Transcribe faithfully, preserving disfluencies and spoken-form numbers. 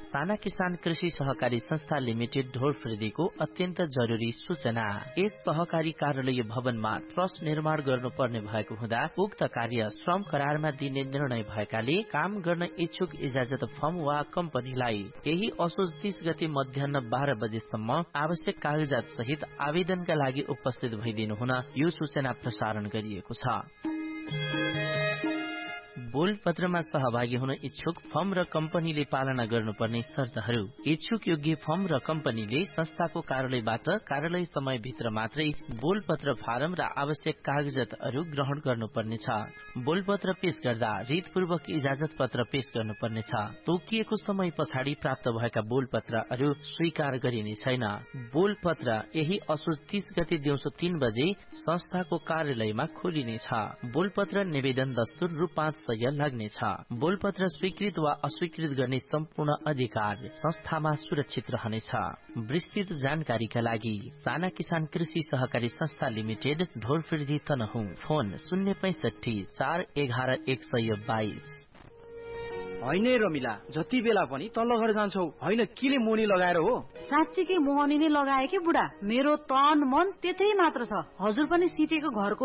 साना किसान कृषि सहकारी संस्था लिमिटेड ढोरफ्रेदीको अत्यन्त जरुरी सूचना। यस सहकारी कार्यालय भवनमा ट्रस्ट निर्माण गर्नुपर्ने भएको हुँदा उक्त कार्य श्रम करारमा दिने निर्णय भएकाले काम गर्न इच्छुक इजाजत फर्म वा कम्पनीलाई यही असोज तीस गते मध्याह बाह्र बजेसम्म आवश्यक कागजात सहित आवेदनका लागि उपस्थित भइदिनु हुन यो सूचना प्रसारण गरिएको छ। बोल पत्रमा सहभागी हुन इच्छुक फर्म र कम्पनीले पालना गर्नुपर्ने शर्तहरू। इच्छुक योग्य फर्म र कम्पनीले संस्थाको कार्यालयबाट कार्यालय समय भित्र मात्रै बोल पत्र फारम र आवश्यक कागजातहरू ग्रहण गर्नुपर्नेछ। बोल पत्र पेश गर्दा रीतपूर्वक इजाजत पत्र पेश गर्नुपर्नेछ। तोकिएको समय पछाडि प्राप्त भएका बोल पत्रहरू स्वीकार गरिने छैन। बोल पत्र यही असोज तीस गते दिउँसो तीन बजे संस्थाको कार्यालयमा खोलिनेछ। बोल पत्र निवेदन दस्तुर रु पाँच सय लाग्नेछ। बोलपत्र स्वीकृत वा अस्वीकृत गर्ने सम्पूर्ण अधिकार संस्थामा सुरक्षित रहनेछ। विस्तृत जानकारीका लागि साना किसान कृषि सहकारी संस्था लिमिटेड ढोरफ्रेदी तनहुँ। फोन शून्य पैंसठी चार एघार एक सय बाइस। होइन रमिला, जति बेला पनि तल्लो घर जान्छौ, होइन किले मोनी लगाएर हो? साँच्चीकै मोहनी नै लगाए के बुढा। मेरो तन मन त्यतै मात्र छ। हजुर पनि सितेको घरको